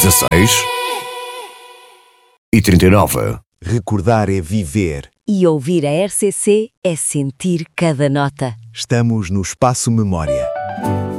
16:39. Recordar é viver. E ouvir a RCC é sentir cada nota. Estamos no Espaço Memória.